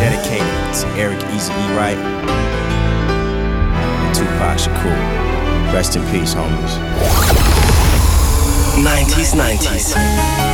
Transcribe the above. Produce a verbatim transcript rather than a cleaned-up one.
dedicated to Eric Easy E. Wright and Tupac Shakur. Rest in peace, homies. nineties, nineties.